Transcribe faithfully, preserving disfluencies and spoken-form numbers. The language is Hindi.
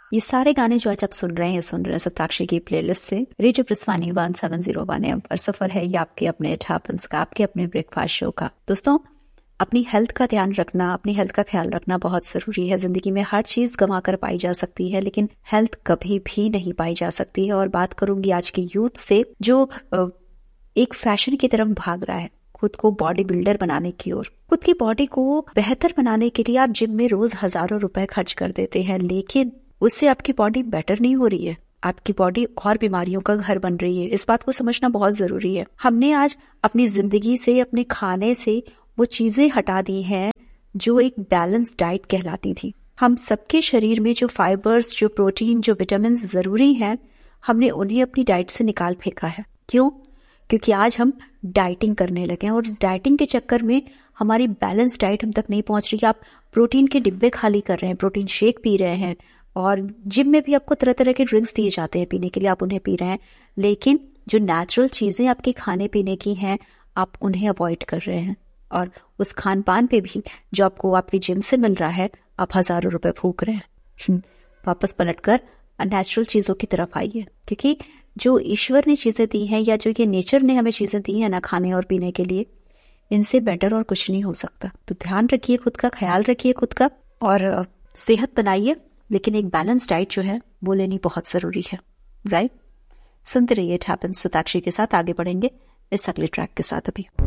ये सारे गाने जो आज आप सुन रहे हैं सुन रहे हैं सताक्षी की प्लेलिस्ट से। Radio प्रस्वानी one seven zero one M पर सफर है ये आपके अपने इट हैपेंस का, आपके अपने ब्रेकफास्ट शो का। दोस्तों, अपनी हेल्थ का ध्यान रखना, अपनी हेल्थ का ख्याल रखना बहुत जरूरी है। जिंदगी में हर चीज गंवा कर पाई जा सकती है, लेकिन हेल्थ कभी भी नहीं पाई जा सकती है। और बात करूंगी आज के यूथ से जो एक फैशन की तरफ भाग रहा है, खुद को बॉडी बिल्डर बनाने की ओर। खुद की बॉडी को बेहतर बनाने के लिए आप जिम में रोज हजारों रुपए खर्च कर देते हैं, लेकिन उससे आपकी बॉडी बेटर नहीं हो रही है, आपकी बॉडी और बीमारियों का घर बन रही है। इस बात को समझना बहुत जरूरी है। हमने आज अपनी जिंदगी से, अपने खाने से वो चीजें हटा दी हैं जो एक बैलेंस डाइट कहलाती थी। हम सबके शरीर में जो फाइबर्स, जो प्रोटीन, जो विटामिन जरूरी हैं, हमने उन्हें अपनी डाइट से निकाल फेंका है। क्यों? क्योंकि आज हम डाइटिंग करने लगे हैं और डाइटिंग के चक्कर में हमारी बैलेंस डाइट हम तक नहीं पहुंच रही। आप प्रोटीन के डिब्बे खाली कर रहे हैं, प्रोटीन शेक पी रहे हैं, और जिम में भी आपको तरह तरह के ड्रिंक्स दिए जाते हैं पीने के लिए, आप उन्हें पी रहे हैं, लेकिन जो नेचुरल चीजें आपके खाने पीने की हैं आप उन्हें अवॉइड कर रहे हैं। और उस खान पान पे भी जो आपको आपकी जिम से मिल रहा है, आप हजारों रुपए फूक रहे हैं। वापस पलटकर नेचुरल चीजों की तरफ आइए, क्योंकि जो ईश्वर ने चीजें दी हैं या जो ये नेचर ने हमें चीजें दी हैं ना खाने और पीने के लिए, इनसे बेटर और कुछ नहीं हो सकता। तो ध्यान रखिए खुद का, ख्याल रखिए खुद का, और सेहत बनाइए, लेकिन एक बैलेंस डाइट जो है वो लेनी बहुत जरूरी है। राइट? सुनते रहिए इट हैपेंस सताक्षी के साथ। आगे बढ़ेंगे इस अगले ट्रैक के साथ। अभी